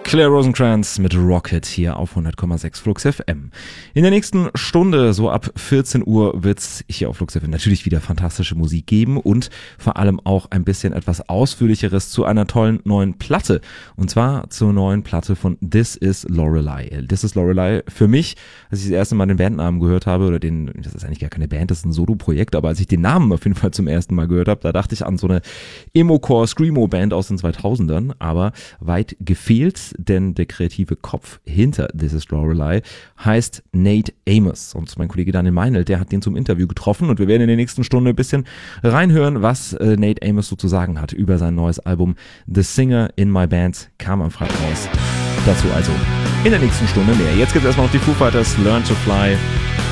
Claire Rosencrantz mit Rocket hier auf 100,6 Flux FM. In der nächsten Stunde, so ab 14 Uhr, wird es hier auf Flux FM natürlich wieder fantastische Musik geben und vor allem auch ein bisschen etwas Ausführlicheres zu einer tollen neuen Platte. Und zwar zur neuen Platte von This Is Lorelei. This Is Lorelei für mich, als ich das erste Mal den Bandnamen gehört habe, das ist eigentlich gar keine Band, das ist ein Solo-Projekt, aber als ich den Namen auf jeden Fall zum ersten Mal gehört habe, da dachte ich an so eine Emo-Core-Screamo-Band aus den 2000ern, aber weit gefehlt, denn der kreative Kopf hinter This Is Lorelei heißt Nate Amos. Und mein Kollege Daniel Meinl, der hat den zum Interview getroffen und wir werden in der nächsten Stunde ein bisschen reinhören, was Nate Amos so zu sagen hat über sein neues Album The Singer in My Band, kam am Freitag raus. Dazu also in der nächsten Stunde mehr. Jetzt gibt es erstmal noch die Foo Fighters, Learn to Fly.